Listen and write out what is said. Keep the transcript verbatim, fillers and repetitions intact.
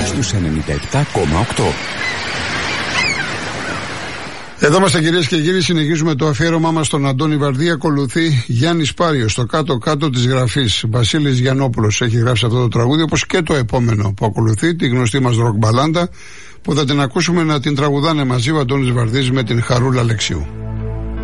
στους ενενήντα επτά κόμμα οκτώ. Εδώ είμαστε, κυρίες και κύριοι, συνεχίζουμε το αφιέρωμά μας στον Αντώνη Βαρδί. Ακολουθεί Γιάννης Πάριος, στο κάτω-κάτω της γραφής. Βασίλης Γιαννόπουλος έχει γράψει αυτό το τραγούδι, όπως και το επόμενο που ακολουθεί, τη γνωστή μας ροκ μπαλάντα, που θα την ακούσουμε να την τραγουδάνε μαζί ο Αντώνης Βαρδής με την Χαρούλα Αλεξίου.